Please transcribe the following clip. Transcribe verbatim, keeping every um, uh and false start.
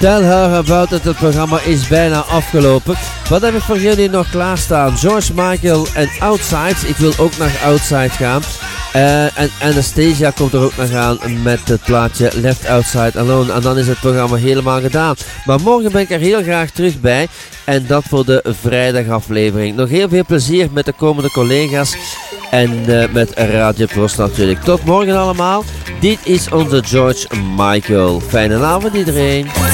Tell Her About It, het programma is bijna afgelopen. Wat heb ik voor jullie nog klaarstaan? George Michael en Outside. Ik wil ook naar Outside gaan. Uh, en Anastasia komt er ook nog aan met het plaatje Left Outside Alone. En dan is het programma helemaal gedaan. Maar morgen ben ik er heel graag terug bij. En dat voor de vrijdagaflevering. Nog heel veel plezier met de komende collega's. En uh, met Radio Prost natuurlijk. Tot morgen allemaal. Dit is onze George Michael. Fijne avond iedereen.